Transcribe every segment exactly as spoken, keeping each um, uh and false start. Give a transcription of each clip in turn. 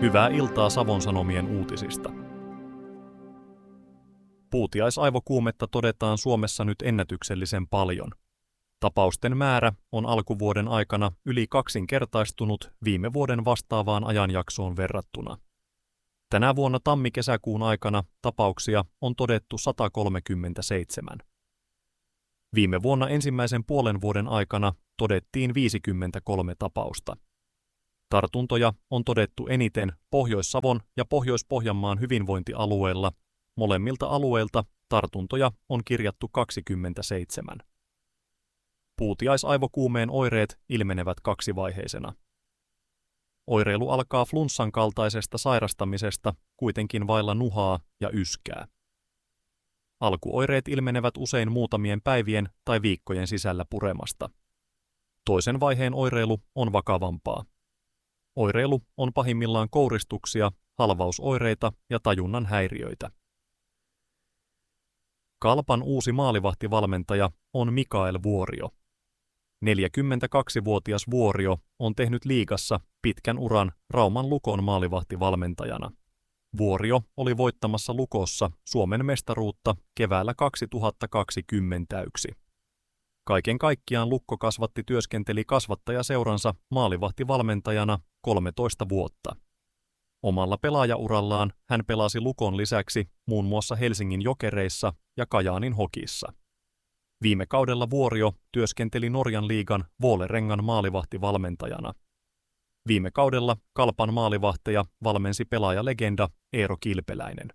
Hyvää iltaa Savon Sanomien uutisista. Puutiaisaivokuumetta todetaan Suomessa nyt ennätyksellisen paljon. Tapausten määrä on alkuvuoden aikana yli kaksinkertaistunut viime vuoden vastaavaan ajanjaksoon verrattuna. Tänä vuonna tammi-kesäkuun aikana tapauksia on todettu sata kolmekymmentäseitsemän. Viime vuonna ensimmäisen puolen vuoden aikana todettiin viisikymmentäkolme tapausta. Tartuntoja on todettu eniten Pohjois-Savon ja Pohjois-Pohjanmaan hyvinvointialueilla. Molemmilta alueilta tartuntoja on kirjattu kaksikymmentäseitsemän. Puutiaisaivokuumeen oireet ilmenevät kaksivaiheisena. Oireilu alkaa flunssan kaltaisesta sairastamisesta, kuitenkin vailla nuhaa ja yskää. Alkuoireet ilmenevät usein muutamien päivien tai viikkojen sisällä puremasta. Toisen vaiheen oireilu on vakavampaa. Oireilu on pahimmillaan kouristuksia, halvausoireita ja tajunnan häiriöitä. Kalpan uusi maalivahtivalmentaja on Mikael Vuorio. neljäkymmentäkaksivuotias Vuorio on tehnyt liigassa pitkän uran Rauman Lukon maalivahtivalmentajana. Vuorio oli voittamassa Lukossa Suomen mestaruutta keväällä kaksituhattakaksikymmentäyksi. Kaiken kaikkiaan Lukko kasvatti työskenteli kasvattajaseuransa maalivahtivalmentajana kolmetoista vuotta. Omalla pelaajaurallaan hän pelasi Lukon lisäksi muun muassa Helsingin Jokereissa ja Kajaanin Hokissa. Viime kaudella Vuorio työskenteli Norjan liigan Vålerengan maalivahtivalmentajana. Viime kaudella Kalpan maalivahteja valmensi pelaajalegenda Eero Kilpeläinen.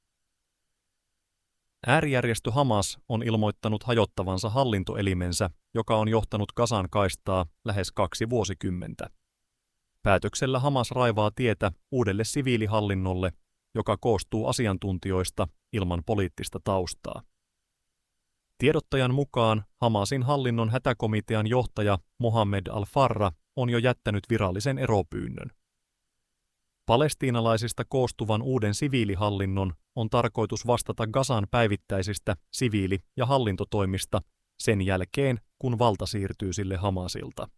Äärijärjestö Hamas on ilmoittanut hajottavansa hallintoelimensä, joka on johtanut Gazan kaistaa lähes kaksi vuosikymmentä. Päätöksellä Hamas raivaa tietä uudelle siviilihallinnolle, joka koostuu asiantuntijoista ilman poliittista taustaa. Tiedottajan mukaan Hamasin hallinnon hätäkomitean johtaja Mohammed al-Farra on jo jättänyt virallisen eropyynnön. Palestiinalaisista koostuvan uuden siviilihallinnon on tarkoitus vastata Gazan päivittäisistä siviili- ja hallintotoimista sen jälkeen, kun valta siirtyy sille Hamasilta.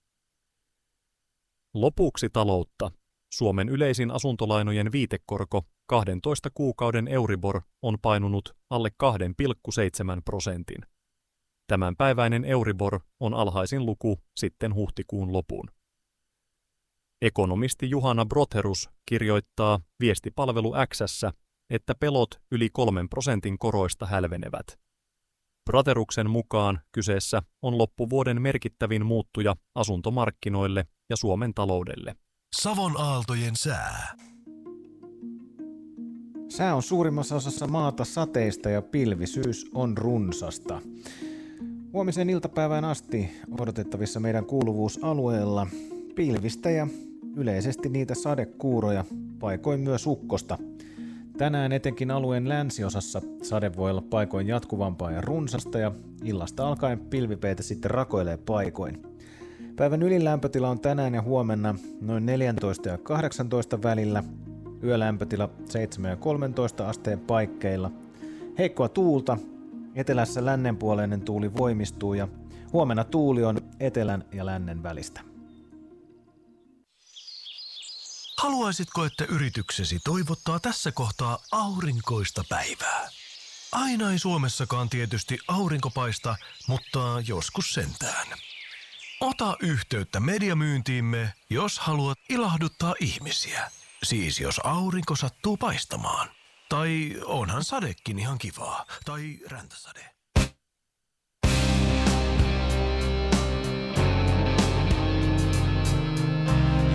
Lopuksi taloutta. Suomen yleisin asuntolainojen viitekorko kahdentoista kuukauden Euribor on painunut alle kaksi pilkku seitsemän prosentin. Tämänpäiväinen Euribor on alhaisin luku sitten huhtikuun lopun. Ekonomisti Juhana Brotherus kirjoittaa viestipalvelu X:ssä, että pelot yli kolmen prosentin koroista hälvenevät. Brotheruksen mukaan kyseessä on loppuvuoden merkittävin muuttuja asuntomarkkinoille ja Suomen taloudelle. Savon aaltojen sää. Sää on suurimmassa osassa maata sateista ja pilvisyys on runsasta. Huomisen iltapäivään asti odotettavissa meidän kuuluvuusalueella pilvistä ja yleisesti niitä sadekuuroja, paikoin myös ukkosta. Tänään etenkin alueen länsiosassa sade voi olla paikoin jatkuvampaa ja runsasta ja illasta alkaen pilvipeitä sitten rakoilee paikoin. Päivän ylilämpötila on tänään ja huomenna noin neljätoista ja kahdeksantoista välillä, yölämpötila seitsemän ja kolmetoista asteen paikkeilla. Heikkoa tuulta, etelässä lännenpuoleinen tuuli voimistuu ja huomenna tuuli on etelän ja lännen välistä. Haluaisitko, että yrityksesi toivottaa tässä kohtaa aurinkoista päivää? Aina ei Suomessakaan tietysti aurinko paista, mutta joskus sentään. Ota yhteyttä mediamyyntiimme, jos haluat ilahduttaa ihmisiä. Siis jos aurinko sattuu paistamaan. Tai onhan sadekin ihan kivaa. Tai räntäsade.